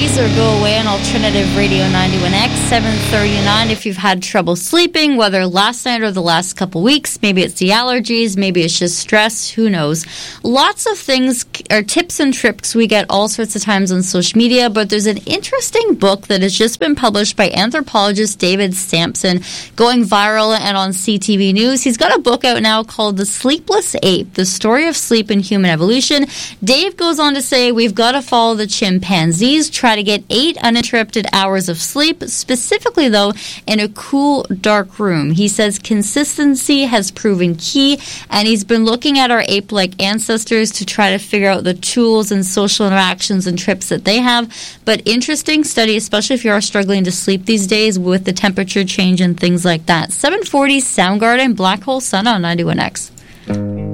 Freeze or Go Away on Alternative Radio 91X, 7:39. If you've had trouble sleeping, whether last night or the last couple weeks, maybe it's the allergies, maybe it's just stress, who knows. Lots of things are tips and tricks we get all sorts of times on social media, but there's an interesting book that has just been published by anthropologist David Sampson, going viral and on CTV News. He's got a book out now called The Sleepless Ape, The Story of Sleep in Human Evolution. Dave goes on to say we've got to follow the chimpanzees, try to get 8 uninterrupted hours of sleep, specifically, though, in a cool, dark room. He says consistency has proven key, and he's been looking at our ape-like ancestors to try to figure out the tools and social interactions and trips that they have. But interesting study, especially if you are struggling to sleep these days with the temperature change and things like that. 7:40 Soundgarden, Black Hole Sun on 91X.